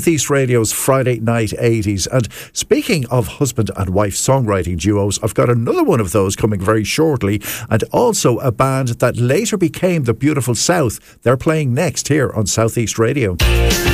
Southeast Radio's Friday Night 80s. And speaking of husband and wife songwriting duos, I've got another one of those coming very shortly, and also a band that later became the Beautiful South. They're playing next here on Southeast Radio.